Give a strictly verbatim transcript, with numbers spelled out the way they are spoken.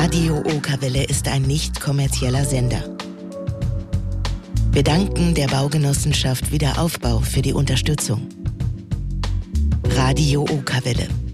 Radio Okerwelle ist ein nicht kommerzieller Sender. Wir danken der Baugenossenschaft Wiederaufbau für die Unterstützung. Radio Okerwelle.